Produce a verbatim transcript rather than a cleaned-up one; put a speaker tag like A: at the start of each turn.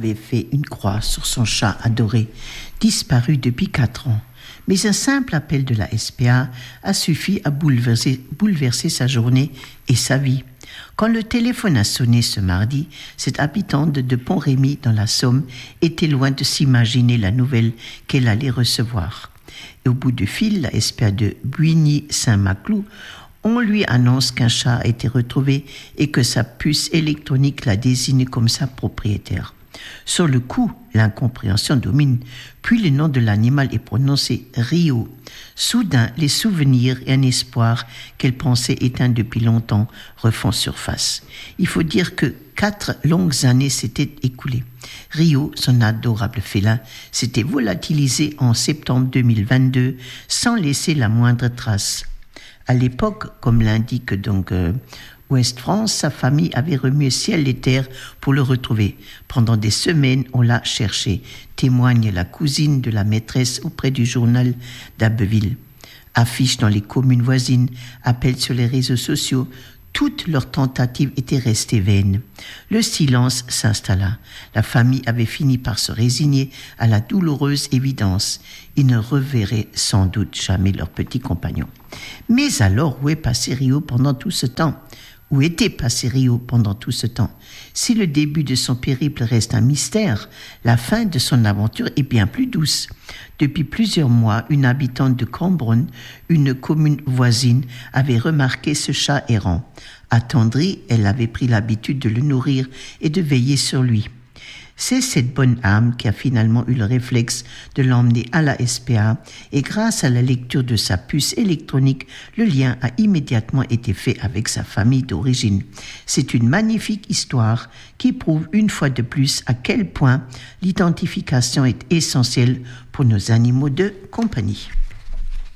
A: avait fait une croix sur son chat adoré, disparu depuis quatre ans. Mais un simple appel de la S P A a suffi à bouleverser, bouleverser sa journée et sa vie. Quand le téléphone a sonné ce mardi, cette habitante de Pont-Rémy dans la Somme était loin de s'imaginer la nouvelle qu'elle allait recevoir. Et au bout du fil, la S P A de Buigny-Saint-Maclou, on lui annonce qu'un chat a été retrouvé et que sa puce électronique l'a désigné comme sa propriétaire. Sur le coup, l'incompréhension domine, puis le nom de l'animal est prononcé Rio. Soudain, les souvenirs et un espoir qu'elle pensait éteints depuis longtemps refont surface. Il faut dire que quatre longues années s'étaient écoulées. Rio, son adorable félin, s'était volatilisé en septembre deux mille vingt-deux sans laisser la moindre trace. À l'époque, comme l'indique donc euh, Ouest France, sa famille avait remué ciel et terre pour le retrouver. Pendant des semaines, on l'a cherché, témoigne la cousine de la maîtresse auprès du journal d'Abbeville. Affiches dans les communes voisines, appels sur les réseaux sociaux, toutes leurs tentatives étaient restées vaines. Le silence s'installa. La famille avait fini par se résigner à la douloureuse évidence. Ils ne reverraient sans doute jamais leur petit compagnon. Mais alors, où est passé Rio pendant tout ce temps ? Où était passé Rio pendant tout ce temps ? Si le début de son périple reste un mystère, la fin de son aventure est bien plus douce. Depuis plusieurs mois, une habitante de Cambronne, une commune voisine, avait remarqué ce chat errant. Attendrie, elle avait pris l'habitude de le nourrir et de veiller sur lui. C'est cette bonne âme qui a finalement eu le réflexe de l'emmener à la S P A et grâce à la lecture de sa puce électronique, le lien a immédiatement été fait avec sa famille d'origine. C'est une magnifique histoire qui prouve une fois de plus à quel point l'identification est essentielle pour nos animaux de compagnie.